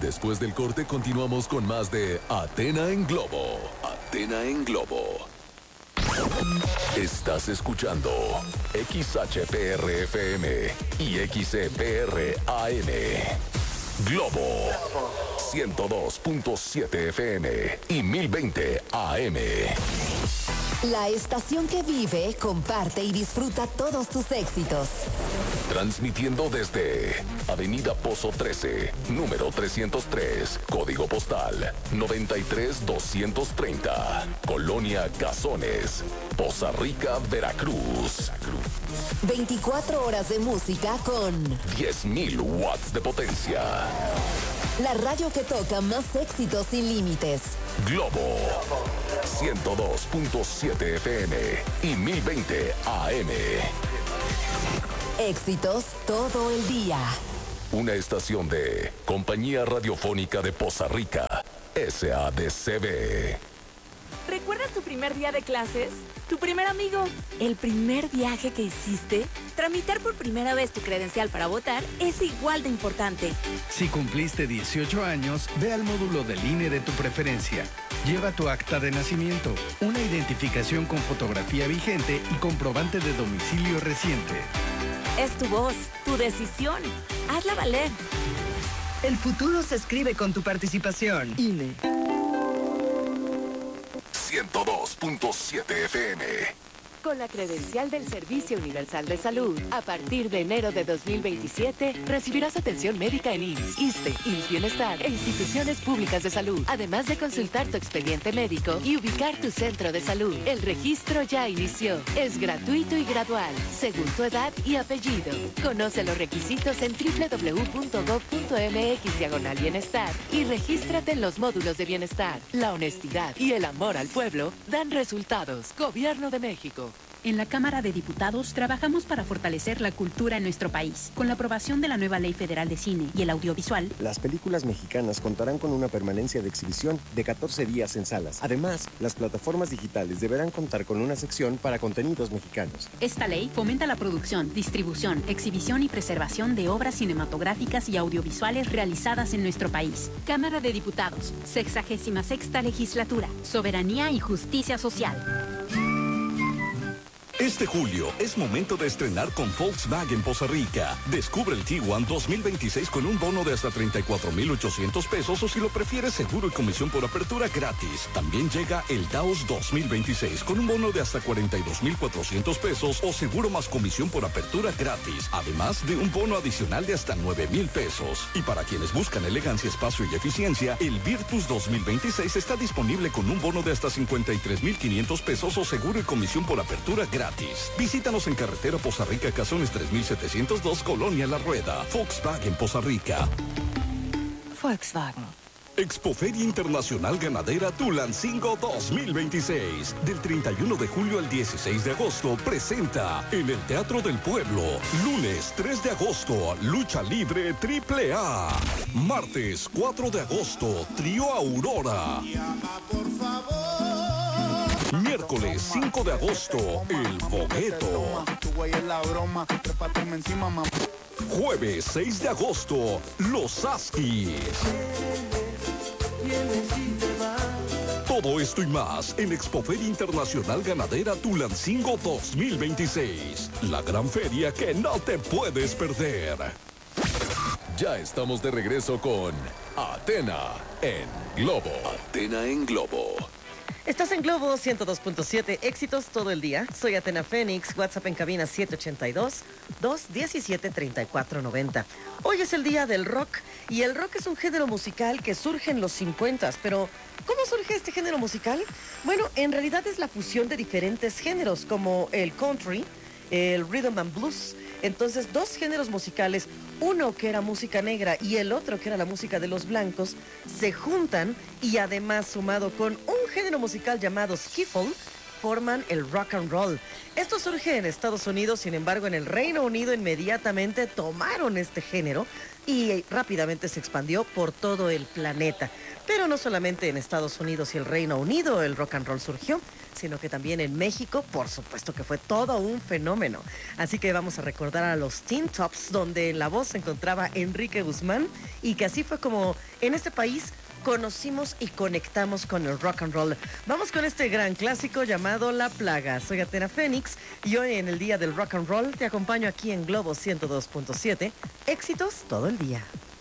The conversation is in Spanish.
Después del corte continuamos con más de Athena en Globo. Athena en Globo. Estás escuchando XHPR-FM y XCPR-AM. Globo 102.7 FM y 1020 AM. La estación que vive, comparte y disfruta todos tus éxitos. Transmitiendo desde Avenida Pozo 13, número 303, código postal 93230, Colonia Cazones, Poza Rica, Veracruz. 24 horas de música con 10.000 watts de potencia. La radio que toca más éxitos sin límites. Globo 102.7 FM y 1020 AM. Éxitos todo el día. Una estación de Compañía Radiofónica de Poza Rica, SADCB. ¿Recuerdas tu primer día de clases? ¿Tu primer amigo? ¿El primer viaje que hiciste? Tramitar por primera vez tu credencial para votar es igual de importante. Si cumpliste 18 años, ve al módulo del INE de tu preferencia. Lleva tu acta de nacimiento, una identificación con fotografía vigente y comprobante de domicilio reciente. Es tu voz, tu decisión. Hazla valer. El futuro se escribe con tu participación. INE. 102.7 FM. Con la credencial del Servicio Universal de Salud, a partir de enero de 2027, recibirás atención médica en IMSS, ISSSTE, IMSS Bienestar e instituciones públicas de salud, además de consultar tu expediente médico y ubicar tu centro de salud. El registro ya inició. Es gratuito y gradual, según tu edad y apellido. Conoce los requisitos en www.gov.mx/bienestar y regístrate en los módulos de bienestar. La honestidad y el amor al pueblo dan resultados. Gobierno de México. En la Cámara de Diputados trabajamos para fortalecer la cultura en nuestro país. Con la aprobación de la nueva Ley Federal de Cine y el Audiovisual, las películas mexicanas contarán con una permanencia de exhibición de 14 días en salas. Además, las plataformas digitales deberán contar con una sección para contenidos mexicanos. Esta ley fomenta la producción, distribución, exhibición y preservación de obras cinematográficas y audiovisuales realizadas en nuestro país. Cámara de Diputados, 66ª Legislatura, Soberanía y Justicia Social. Este julio es momento de estrenar con Volkswagen Poza Rica. Descubre el Tiguan 2026 con un bono de hasta 34,800 pesos o si lo prefieres seguro y comisión por apertura gratis. También llega el Taos 2026 con un bono de hasta 42,400 pesos o seguro más comisión por apertura gratis. Además de un bono adicional de hasta 9,000 pesos. Y para quienes buscan elegancia, espacio y eficiencia, el Virtus 2026 está disponible con un bono de hasta 53,500 pesos o seguro y comisión por apertura gratis. Visítanos en carretera Poza Rica, Cazones 3702, Colonia La Rueda. Volkswagen Poza Rica. Volkswagen. Expoferia Internacional Ganadera Tulancingo 2026. Del 31 de julio al 16 de agosto presenta en el Teatro del Pueblo. Lunes 3 de agosto, Lucha Libre AAA. Martes 4 de agosto, Trío Aurora. Miércoles 5 de agosto, El Bogueto. Jueves 6 de agosto, Los Askis. Todo esto y más en Expoferia Internacional Ganadera Tulancingo 2026. La gran feria que no te puedes perder. Ya estamos de regreso con Athena en Globo. Athena en Globo. Estás en Globo 102.7, éxitos todo el día. Soy Athena Fénix, WhatsApp en cabina 782-217-3490. Hoy es el día del rock y el rock es un género musical que surge en los 50, pero ¿cómo surge este género musical? Bueno, en realidad es la fusión de diferentes géneros como el country, el rhythm and blues. Entonces, dos géneros musicales, uno que era música negra y el otro que era la música de los blancos, se juntan y además sumado con un género musical llamado skiffle, forman el rock and roll. Esto surge en Estados Unidos, sin embargo, en el Reino Unido inmediatamente tomaron este género y rápidamente se expandió por todo el planeta. Pero no solamente en Estados Unidos y el Reino Unido el rock and roll surgió, sino que también en México, por supuesto que fue todo un fenómeno. Así que vamos a recordar a los Teen Tops, donde en la voz se encontraba Enrique Guzmán, y que así fue como en este país conocimos y conectamos con el rock and roll. Vamos con este gran clásico llamado La Plaga. Soy Athena Fénix y hoy en el Día del Rock and Roll te acompaño aquí en Globo 102.7. Éxitos todo el día.